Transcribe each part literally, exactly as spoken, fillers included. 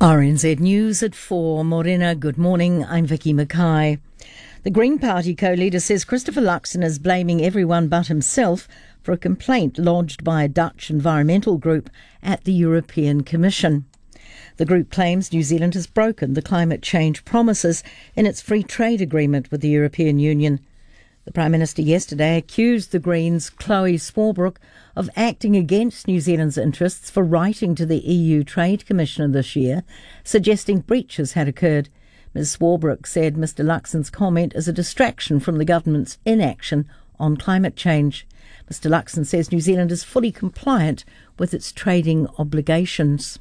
R N Z News at four. Morena, good morning. I'm Vicky Mackay. The Green Party co-leader says Christopher Luxon is blaming everyone but himself for a complaint lodged by a Dutch environmental group at the European Commission. The group claims New Zealand has broken the climate change promises in its free trade agreement with the European Union. The Prime Minister yesterday accused the Greens' Chloe Swarbrick of acting against New Zealand's interests for writing to the E U Trade Commissioner this year, suggesting breaches had occurred. Miz Swarbrick said Mr Luxon's comment is a distraction from the government's inaction on climate change. Mr Luxon says New Zealand is fully compliant with its trading obligations.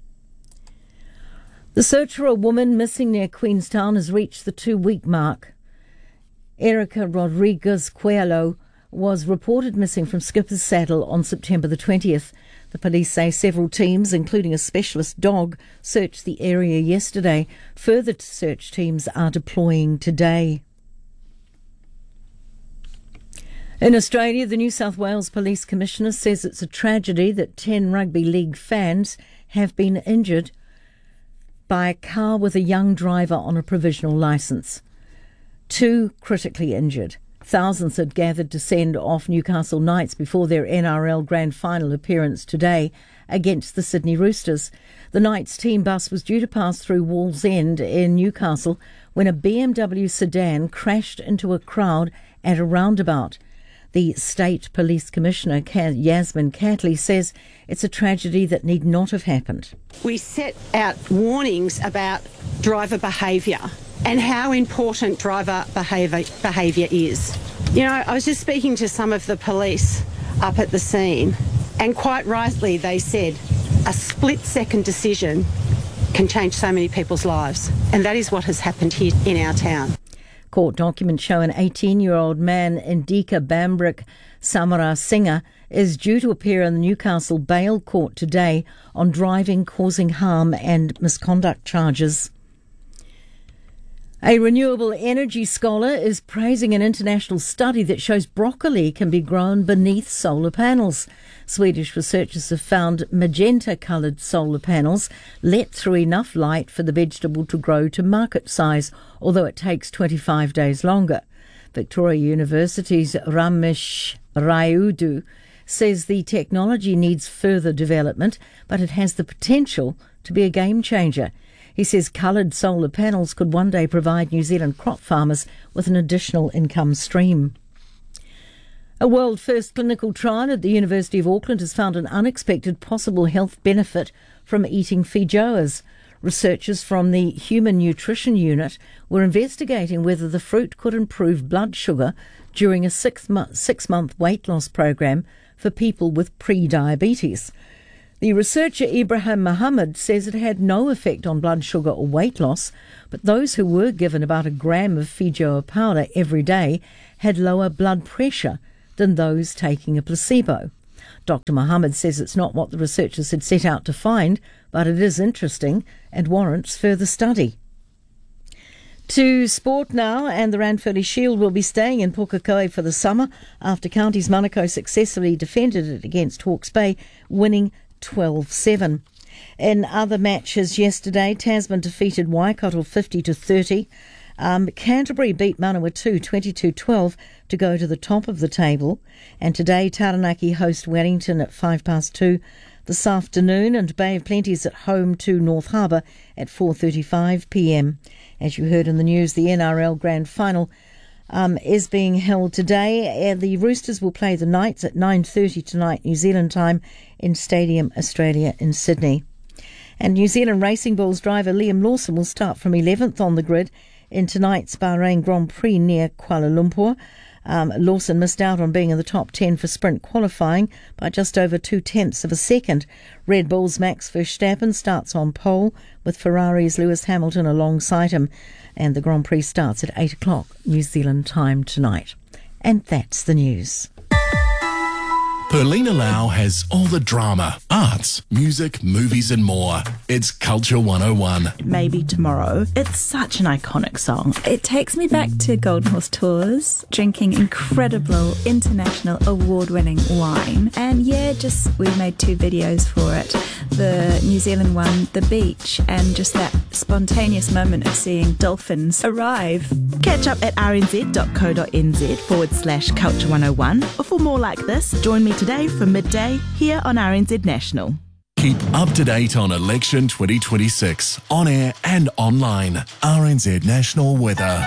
The search for a woman missing near Queenstown has reached the two-week mark. Erica Rodriguez Coelho was reported missing from Skipper's Saddle on September the twentieth. The police say several teams, including a specialist dog, searched the area yesterday. Further search teams are deploying today. In Australia, the New South Wales Police Commissioner says it's a tragedy that ten rugby league fans have been injured by a car with a young driver on a provisional licence. Two critically injured. Thousands had gathered to send off Newcastle Knights before their N R L Grand Final appearance today against the Sydney Roosters. The Knights team bus was due to pass through Wallsend in Newcastle when a B M W sedan crashed into a crowd at a roundabout. The State Police Commissioner, Yasmin Catley, says it's a tragedy that need not have happened. We set out warnings about driver behaviour and how important driver behaviour behaviour is. You know, I was just speaking to some of the police up at the scene, and quite rightly they said a split-second decision can change so many people's lives, and that is what has happened here in our town. Court documents show an eighteen-year-old man, Indika Bambrick Samara-Singha, is due to appear in the Newcastle Bail Court today on driving causing harm and misconduct charges. A renewable energy scholar is praising an international study that shows broccoli can be grown beneath solar panels. Swedish researchers have found magenta-coloured solar panels let through enough light for the vegetable to grow to market size, although it takes twenty-five days longer. Victoria University's Ramesh Rayudu says the technology needs further development, but it has the potential to be a game changer. He says coloured solar panels could one day provide New Zealand crop farmers with an additional income stream. A world-first clinical trial at the University of Auckland has found an unexpected possible health benefit from eating feijoas. Researchers from the Human Nutrition Unit were investigating whether the fruit could improve blood sugar during a six-month, six-month weight loss program for people with pre-diabetes. The researcher Ibrahim Muhammad says it had no effect on blood sugar or weight loss, but those who were given about a gram of feijoa powder every day had lower blood pressure than those taking a placebo. Doctor Muhammad says it's not what the researchers had set out to find, but it is interesting and warrants further study. To sport now, and the Ranfurly Shield will be staying in Pukekohe for the summer after Counties Manukau successfully defended it against Hawke's Bay, winning twelve seven. In other matches yesterday, Tasman defeated Waikato fifty to thirty. Um, Canterbury beat Manawatu twenty-two twelve to go to the top of the table. And today, Taranaki host Wellington at five past two this afternoon, and Bay of Plenty is at home to North Harbour at four thirty-five p m. As you heard in the news, the N R L Grand Final Um, is being held today. Uh, the Roosters will play the Knights at nine thirty tonight New Zealand time in Stadium Australia in Sydney. And New Zealand Racing Bulls driver Liam Lawson will start from eleventh on the grid in tonight's Bahrain Grand Prix near Kuala Lumpur. Um, Lawson missed out on being in the top ten for sprint qualifying by just over two-tenths of a second. Red Bull's Max Verstappen starts on pole with Ferrari's Lewis Hamilton alongside him, and the Grand Prix starts at eight o'clock New Zealand time tonight. And that's the news. Perlina Lau has all the drama, arts, music, movies and more. It's Culture one oh one. Maybe Tomorrow. It's such an iconic song. It takes me back to Golden Horse Tours, drinking incredible international award-winning wine. And yeah, just we made two videos for it. The New Zealand one, the beach, and just that spontaneous moment of seeing dolphins arrive. Catch up at rnz.co.nz forward slash culture 101. Or for more like this, join me today from midday here on R N Z National. Keep up to date on election twenty twenty-six, on air and online. R N Z National Weather.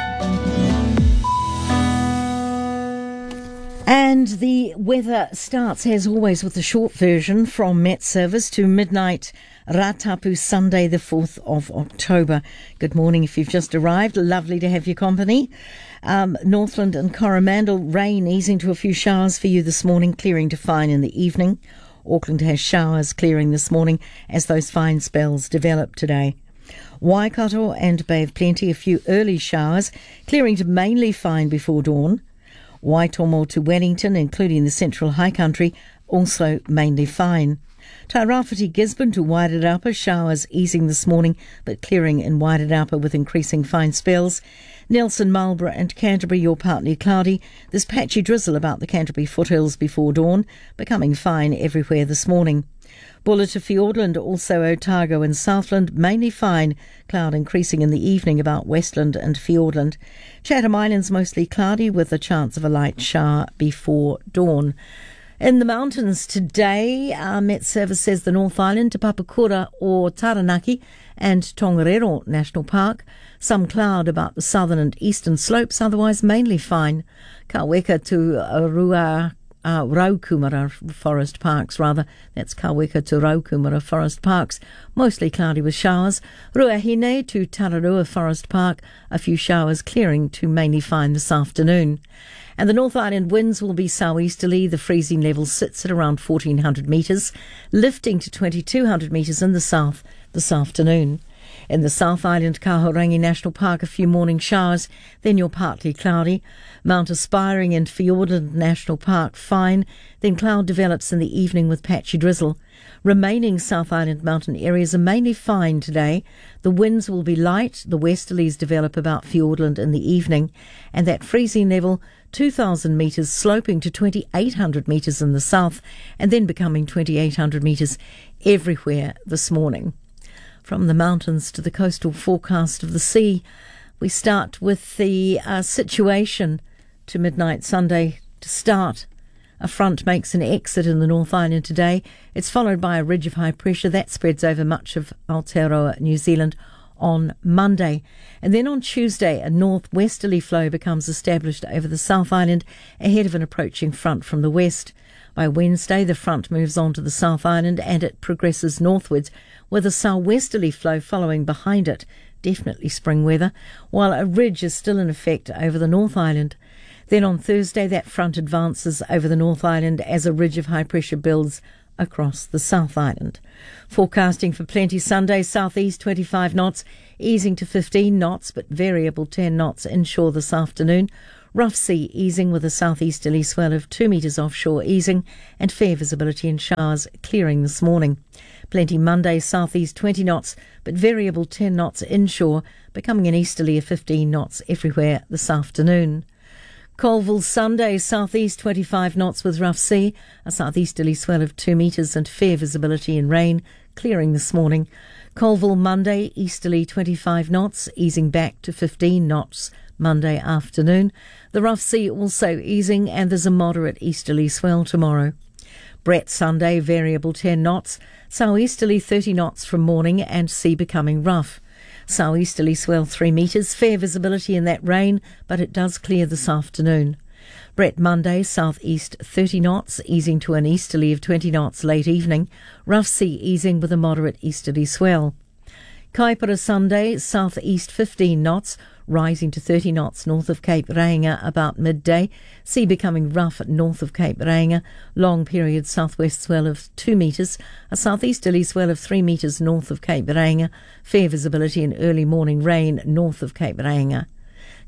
And the weather starts, as always, with the short version from Met Service to midnight Ratapu Sunday, the fourth of October. Good morning if you've just arrived. Lovely to have your company. Um, Northland and Coromandel, rain easing to a few showers for you this morning, clearing to fine in the evening. Auckland has showers clearing this morning as those fine spells develop today. Waikato and Bay of Plenty, a few early showers, clearing to mainly fine before dawn. Waitomo to Wellington, including the central high country, also mainly fine. Tairāwhiti Gisborne to Wairarapa, showers easing this morning but clearing in Wairarapa with increasing fine spells. Nelson, Marlborough and Canterbury, you're partly cloudy. There's patchy drizzle about the Canterbury foothills before dawn, becoming fine everywhere this morning. Bulla to Fiordland, also Otago and Southland, mainly fine, cloud increasing in the evening about Westland and Fiordland. Chatham Islands mostly cloudy with a chance of a light shower before dawn. In the mountains today, uh, Met Service says the North Island to Papakura or Taranaki and Tongariro National Park. Some cloud about the southern and eastern slopes, otherwise mainly fine. Kaweka to uh, Rua, uh, Raukumara Forest Parks, rather. That's Kaweka to Raukumara Forest Parks. Mostly cloudy with showers. Ruahine to Tararua Forest Park. A few showers clearing to mainly fine this afternoon. And the North Island winds will be southeasterly. The freezing level sits at around fourteen hundred metres, lifting to twenty-two hundred metres in the south this afternoon. In the South Island, Kahurangi National Park, a few morning showers, then you're partly cloudy. Mount Aspiring and Fiordland National Park, fine, then cloud develops in the evening with patchy drizzle. Remaining South Island mountain areas are mainly fine today. The winds will be light, the westerlies develop about Fiordland in the evening, and that freezing level, two thousand metres, sloping to twenty-eight hundred metres in the south, and then becoming twenty-eight hundred metres everywhere this morning. From the mountains to the coastal forecast of the sea, we start with the uh, situation to midnight Sunday to start. A front makes an exit in the North Island today. It's followed by a ridge of high pressure that spreads over much of Aotearoa, New Zealand, on Monday. And then on Tuesday, a northwesterly flow becomes established over the South Island ahead of an approaching front from the west. By Wednesday, the front moves on to the South Island and it progresses northwards with a southwesterly flow following behind it. Definitely spring weather, while a ridge is still in effect over the North Island. Then on Thursday, that front advances over the North Island as a ridge of high pressure builds across the South Island. Forecasting for Plenty Sunday, southeast twenty-five knots, easing to fifteen knots, but variable ten knots inshore this afternoon. Rough sea easing with a southeasterly swell of two metres offshore easing and fair visibility in showers clearing this morning. Plenty Monday, southeast twenty knots, but variable ten knots inshore, becoming an easterly of fifteen knots everywhere this afternoon. Colville Sunday, southeast twenty-five knots with rough sea, a southeasterly swell of two metres and fair visibility in rain, clearing this morning. Colville Monday, easterly twenty-five knots, easing back to fifteen knots Monday afternoon. The rough sea also easing and there's a moderate easterly swell tomorrow. Brett Sunday, variable ten knots, southeasterly thirty knots from morning and sea becoming rough. Southeasterly swell three metres, fair visibility in that rain, but it does clear this afternoon. Brett Monday, southeast thirty knots, easing to an easterly of twenty knots late evening. Rough sea easing with a moderate easterly swell. Kaipara Sunday, southeast fifteen knots, rising to thirty knots north of Cape Reinga about midday. Sea becoming rough north of Cape Reinga. Long period southwest swell of two metres. A southeasterly swell of three metres north of Cape Reinga. Fair visibility and early morning rain north of Cape Reinga.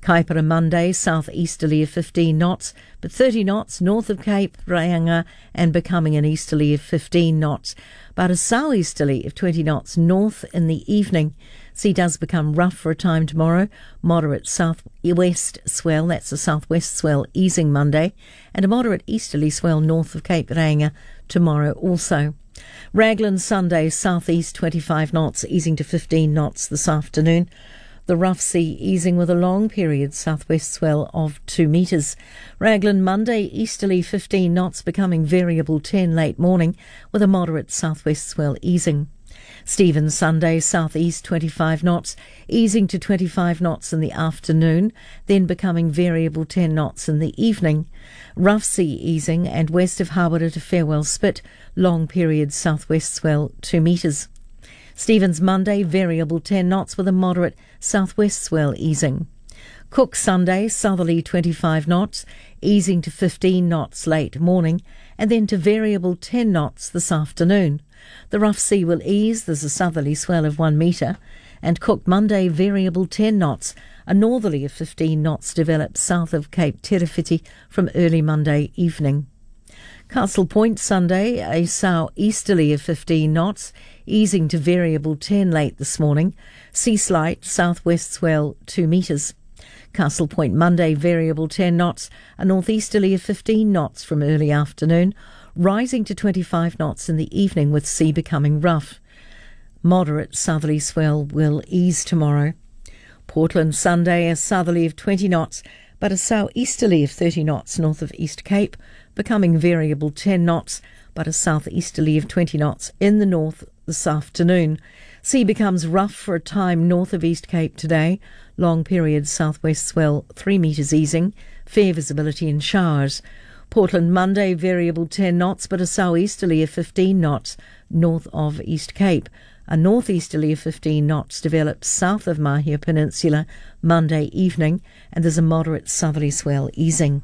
Kaipara Monday, southeasterly of fifteen knots, but thirty knots north of Cape Reinga and becoming an easterly of fifteen knots, but a southeasterly of twenty knots north in the evening. Sea does become rough for a time tomorrow, moderate southwest swell, that's a southwest swell easing Monday, and a moderate easterly swell north of Cape Reinga tomorrow also. Raglan Sunday, southeast twenty-five knots, easing to fifteen knots this afternoon. The rough sea easing with a long period southwest swell of two metres. Raglan Monday, easterly fifteen knots, becoming variable ten late morning with a moderate southwest swell easing. Stephen Sunday, southeast twenty-five knots, easing to twenty-five knots in the afternoon, then becoming variable ten knots in the evening. Rough sea easing and west of Hawera to Farewell Spit, long period southwest swell two metres. Stevens Monday, variable ten knots with a moderate southwest swell easing. Cook Sunday, southerly twenty-five knots, easing to fifteen knots late morning, and then to variable ten knots this afternoon. The rough sea will ease, there's a southerly swell of one metre, and Cook Monday, variable ten knots, a northerly of fifteen knots develops south of Cape Terefiti from early Monday evening. Castle Point Sunday, a south-easterly of fifteen knots, easing to variable ten late this morning. Sea slight, southwest swell two metres. Castle Point Monday, variable ten knots, a northeasterly of fifteen knots from early afternoon, rising to twenty-five knots in the evening with sea becoming rough. Moderate southerly swell will ease tomorrow. Portland Sunday, a southerly of twenty knots, but a southeasterly of thirty knots north of East Cape, becoming variable ten knots, but a southeasterly of twenty knots in the north this afternoon. Sea becomes rough for a time north of East Cape today. Long period southwest swell three metres easing. Fair visibility in showers. Portland Monday, variable ten knots, but a southeasterly of fifteen knots north of East Cape. A northeasterly of fifteen knots develops south of Mahia Peninsula Monday evening, and there's a moderate southerly swell easing.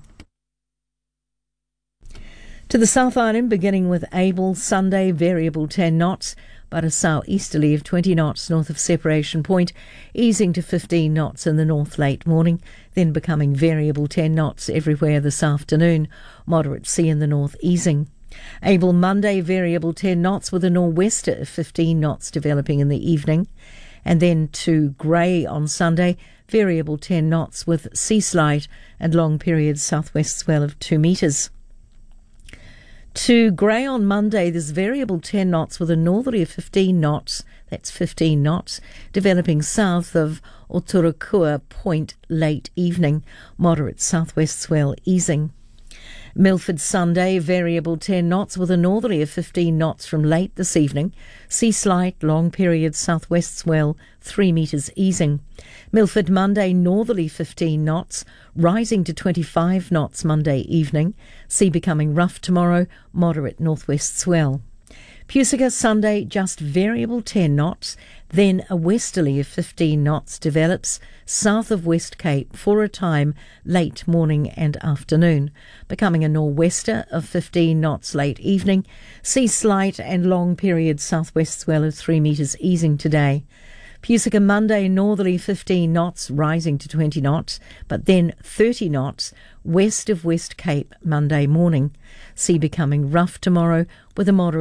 To the South Island, beginning with Able, Sunday, variable ten knots, but a southeasterly of twenty knots north of Separation Point, easing to fifteen knots in the north late morning, then becoming variable ten knots everywhere this afternoon, moderate sea in the north easing. Able Monday, variable ten knots with a nor'wester of fifteen knots developing in the evening, and then to Grey on Sunday, variable ten knots with sea slight and long period southwest swell of two metres. To Grey on Monday, there's variable ten knots with a northerly of fifteen knots, that's fifteen knots, developing south of Oturakua Point late evening, moderate southwest swell easing. Milford Sunday, variable ten knots with a northerly of fifteen knots from late this evening, sea slight, long period southwest swell three metres easing. Milford Monday, northerly fifteen knots, rising to twenty-five knots Monday evening, sea becoming rough tomorrow, moderate northwest swell. Pusica Sunday, just variable ten knots, then a westerly of fifteen knots develops south of West Cape for a time late morning and afternoon, becoming a nor'wester of fifteen knots late evening, sea slight and long period southwest swell of three metres easing today. Pusica Monday, northerly fifteen knots, rising to twenty knots, but then thirty knots west of West Cape Monday morning. Sea becoming rough tomorrow with a moderate